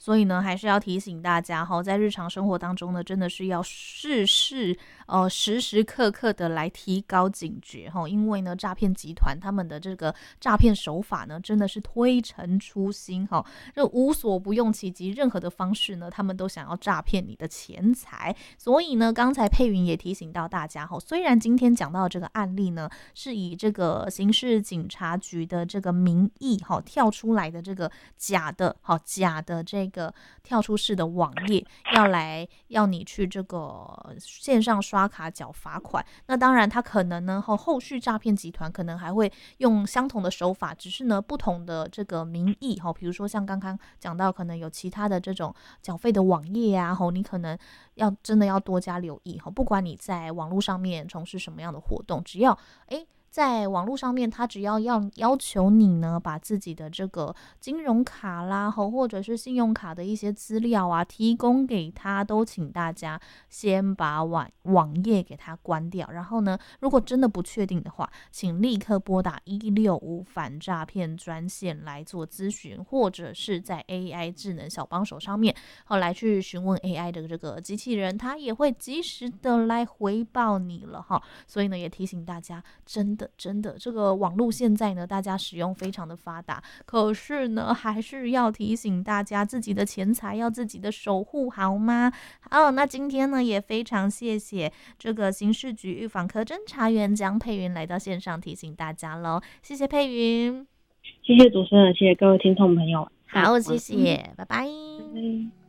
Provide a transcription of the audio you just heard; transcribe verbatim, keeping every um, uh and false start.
所以呢还是要提醒大家哈，在日常生活当中呢，真的是要事事呃时时刻刻的来提高警觉哈，因为呢诈骗集团他们的这个诈骗手法呢，真的是推陈出新哈，就无所不用其极，任何的方式呢，他们都想要诈骗你的钱财。所以呢，刚才佩云也提醒到大家哈，虽然今天讲到的这个案例呢，是以这个刑事警察局的这个名义哈跳出来的这个假的哈假的这个跳出式的网页，要来要你去这个线上刷卡缴罚款。那当然，他可能呢后后续诈骗集团可能还会用相同的手法，只是呢不同的这个名义哈，比如说像刚刚讲到，可能有其他的这种缴费的网页啊，吼，你可能要真的要多加留意哈。不管你在网络上面从事什么样的活动，只要哎。在网络上面，他只要要要求你呢，把自己的这个金融卡啦，或者是信用卡的一些资料啊，提供给他，都请大家先把网网页给他关掉。然后呢，如果真的不确定的话，请立刻拨打一六五反诈骗专线来做咨询，或者是在 A I 智能小帮手上面，后来去询问 A I 的这个机器人，他也会及时的来回报你了哈。所以呢，也提醒大家，真的。真的，这个网络现在呢，大家使用非常的发达，可是呢，还是要提醒大家，自己的钱财要自己的守护好吗？好，那今天呢，也非常谢谢这个刑事局预防科侦查员江佩云来到线上提醒大家喽，谢谢佩云， 谢谢主持人，谢谢各位听众朋友， 好，谢谢，拜拜。 拜拜。